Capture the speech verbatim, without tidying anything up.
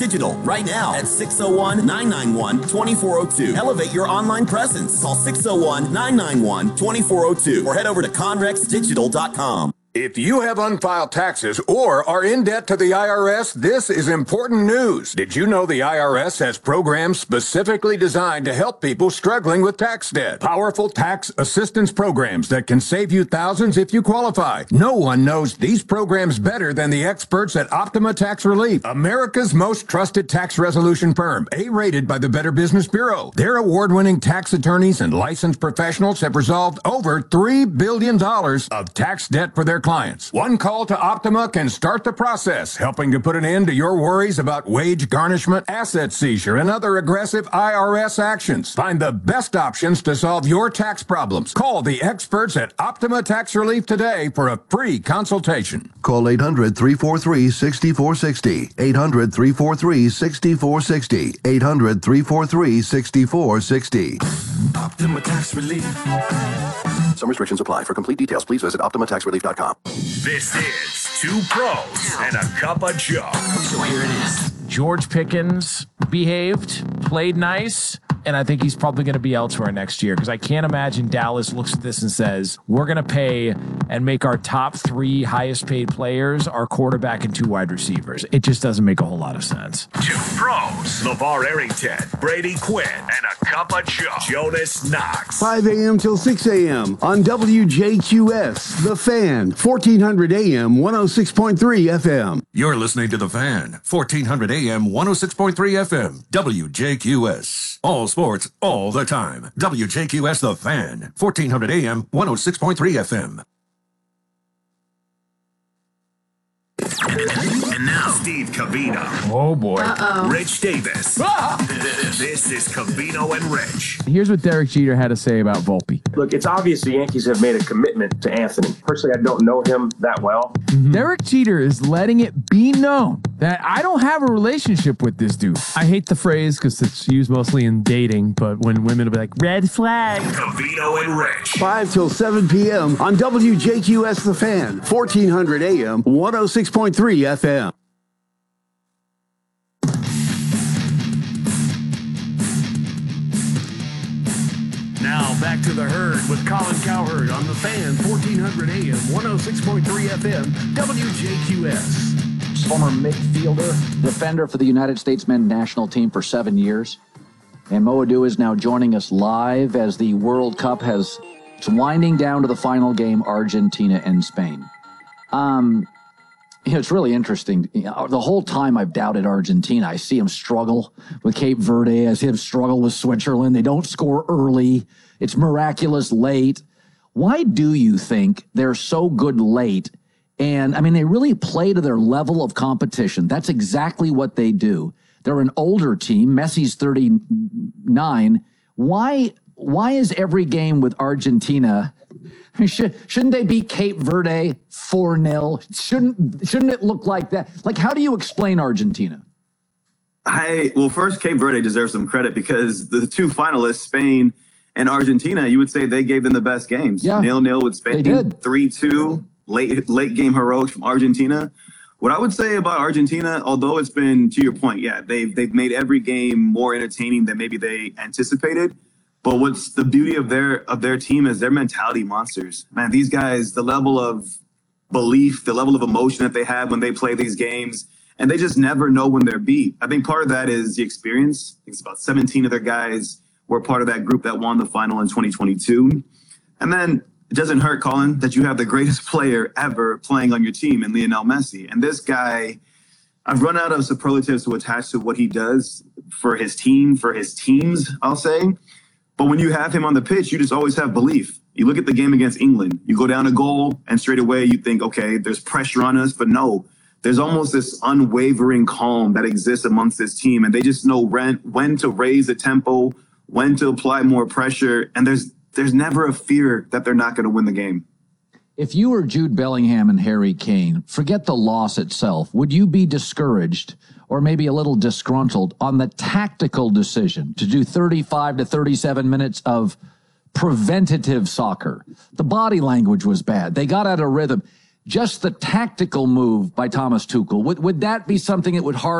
Digital right now at six oh one, nine nine one, two four oh two. Elevate your online presence. Call six oh one, nine nine one, two four oh two or head over to conrex digital dot com. If you have unfiled taxes or are in debt to the I R S, this is important news. Did you know the I R S has programs specifically designed to help people struggling with tax debt? Powerful tax assistance programs that can save you thousands if you qualify. No one knows these programs better than the experts at Optima Tax Relief, America's most trusted tax resolution firm, A-rated by the Better Business Bureau. Their award-winning tax attorneys and licensed professionals have resolved over three billion dollars of tax debt for their clients. One call to Optima can start the process, helping to put an end to your worries about wage garnishment, asset seizure, and other aggressive I R S actions. Find the best options to solve your tax problems. Call the experts at Optima Tax Relief today for a free consultation. Call eight hundred, three four three, six four six zero. eight hundred, three four three, six four six zero. eight hundred, three four three, six four six zero. Optima Tax Relief. Some restrictions apply. For complete details, please visit optima tax relief dot com. This is Two Pros and a Cup of Joe. So here it is. George Pickens behaved, played nice, and I think he's probably going to be elsewhere next year because I can't imagine Dallas looks at this and says, we're going to pay and make our top three highest paid players our quarterback and two wide receivers. It just doesn't make a whole lot of sense. Two Pros, LeVar Arrington, Brady Quinn, and a Cup of Joe, Jonas Knox. five a.m. till six a.m. on W J Q S, The Fan, fourteen hundred A M, one oh six point three F M. You're listening to The Fan, fourteen hundred A M, one oh six point three F M, W J Q S. All sports, all the time. W J Q S The Fan, fourteen hundred A M, one oh six point three F M. And now, Steve Covino. Oh, boy. Uh-oh. Rich Davis. Ah! This is Covino and Rich. Here's what Derek Jeter had to say about Volpe. Look, it's obvious the Yankees have made a commitment to Anthony. Personally, I don't know him that well. Mm-hmm. Derek Jeter is letting it be known that I don't have a relationship with this dude. I hate the phrase because it's used mostly in dating, but when women will be like, red flag. Covino and Rich. five till seven p.m. on W J Q S, The Fan, fourteen hundred A M, one oh six point three F M. Now back to the herd with Colin Cowherd on The Fan, fourteen hundred A M, one oh six point three F M, W J Q S. Former midfielder, defender for the United States men's national team for seven years. And Mo Adu is now joining us live as the World Cup has it's winding down to the final game, Argentina and Spain. Um, you know, it's really interesting. You know, the whole time I've doubted Argentina. I see them struggle with Cape Verde. I see them struggle with Switzerland. They don't score early. It's miraculous late. Why do you think they're so good late? And, I mean, they really play to their level of competition. That's exactly what they do. They're an older team. Messi's thirty-nine. Why, why is every game with Argentina... Should, shouldn't they beat Cape Verde four nil? Shouldn't shouldn't it look like that? Like, how do you explain Argentina? I well, first, Cape Verde deserves some credit because the two finalists, Spain and Argentina, you would say they gave them the best games. Yeah, nil-nil with Spain. They did. three two, late, late game heroics from Argentina. What I would say about Argentina, although it's been, to your point, yeah, they've, they've made every game more entertaining than maybe they anticipated. But what's the beauty of their of their team is their mentality monsters. Man, these guys, the level of belief, the level of emotion that they have when they play these games, and they just never know when they're beat. I think part of that is the experience. I think it's about seventeen of their guys were part of that group that won the final in twenty twenty-two. And then it doesn't hurt, Colin, that you have the greatest player ever playing on your team in Lionel Messi. And this guy, I've run out of superlatives to attach to what he does for his team, for his teams, I'll say. But when you have him on the pitch, you just always have belief. You look at the game against England, you go down a goal, and straight away you think, okay, there's pressure on us. But no, there's almost this unwavering calm that exists amongst this team. And they just know when, when to raise the tempo, when to apply more pressure. And there's there's never a fear that they're not going to win the game. If you were Jude Bellingham and Harry Kane, forget the loss itself. Would you be discouraged or maybe a little disgruntled on the tactical decision to do thirty-five to thirty-seven minutes of preventative soccer? The body language was bad. They got out of rhythm. Just the tactical move by Thomas Tuchel. Would, would that be something that would hard